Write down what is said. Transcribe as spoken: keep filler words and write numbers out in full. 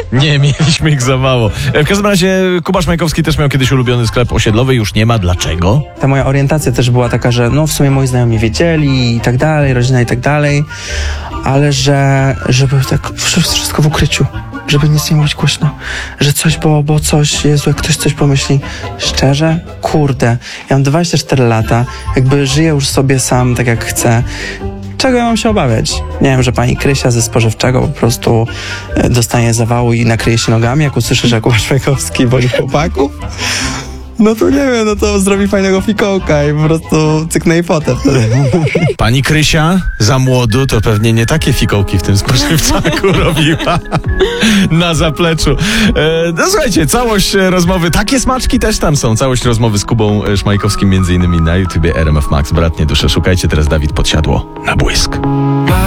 Nie, mieliśmy ich za mało. W każdym razie Kuba Szmajkowski też miał kiedyś ulubiony sklep osiedlowy, już nie ma. Dlaczego? Ta moja orientacja też była taka, że no w sumie moi znajomi wiedzieli i tak dalej, rodzina i tak dalej, ale że żeby tak wszystko w ukryciu, żeby nic nie mówić głośno, że coś, bo, bo coś, Jezu, jak ktoś coś pomyśli. Szczerze? Kurde, ja mam dwadzieścia cztery lata, jakby żyję już sobie sam tak jak chcę. Czego ja mam się obawiać? Nie wiem, że pani Krysia ze spożywczego po prostu e, dostanie zawału i nakryje się nogami, jak usłyszy, że Kuba Szmajkowski boli chłopaków? No to nie wiem, no to zrobi fajnego fikołka i po prostu cyknę jej potę wtedy. Pani Krysia za młodu to pewnie nie takie fikołki w tym spożywczaku robiła na zapleczu. E, no słuchajcie, całość rozmowy, takie smaczki też tam są. Całość rozmowy z Kubą Szmajkowskim między innymi na YouTubie R M F Max. Bratnie dusze, szukajcie teraz Dawid Podsiadło na błysk.